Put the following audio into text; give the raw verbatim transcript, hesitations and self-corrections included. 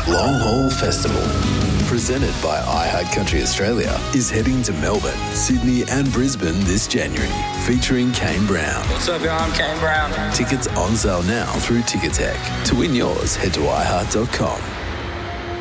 Long Haul Festival, presented by iHeartCountry Australia, is heading to Melbourne, Sydney and Brisbane this January, featuring Kane Brown. What's up, y'all? I'm Kane Brown. Tickets on sale now through Ticketek. To win yours, head to i heart dot com.